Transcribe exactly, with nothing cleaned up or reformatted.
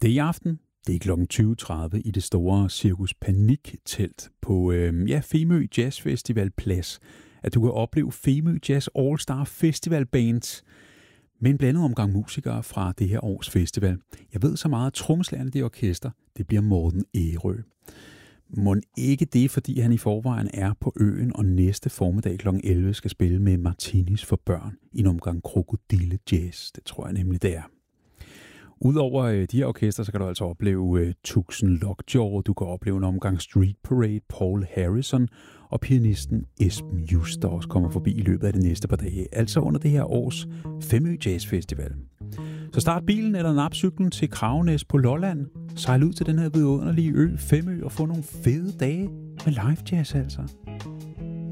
Det er i aften. Det er klokken tyve tredive i det store Cirkus Panik-telt på øh, ja, Femø Jazz Festival Plads, at du kan opleve Femø Jazz All-Star Festival Bands med en blandet omgang musikere fra det her års festival. Jeg ved så meget, at trommeslageren i det orkester, det bliver Morten Ærø. Mon ikke det, fordi han i forvejen er på øen og næste formiddag klokken elleve skal spille med Martinis for børn i en omgang krokodille jazz. Det tror jeg nemlig, det er. Udover øh, de her orkester, så kan du altså opleve øh, Tuxen Lockjaw, du kan opleve en omgang Street Parade, Paul Harrison og pianisten Esben Just, der også kommer forbi i løbet af de næste par dage, altså under det her års Femø Jazz Festival. Så start bilen eller nap cyklen til Kragenæs på Lolland, sejl ud til den her vidunderlige ø Femø og få nogle fede dage med live jazz altså.